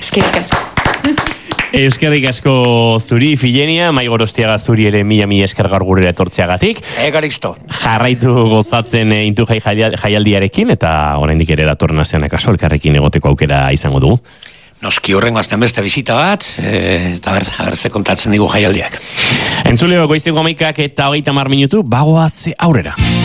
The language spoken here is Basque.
Eskerrik asko. Eskerrik asko zuri, Filenia, Mai Gorostiaga zuri ere mila esker gaur gurera etortzeagatik. Ekaristo. Jarraitu gozatzen Intu jaialdiarekin, eta oraindik ere datorren astean akaso elkarrekin egoteko aukera izango dugu. Noski horrengo azten beste bisita bat, eta ze kontatzen digu jaialdiak. Entzuleo, goizeko 11:30 minutu, bagoaz aurrera.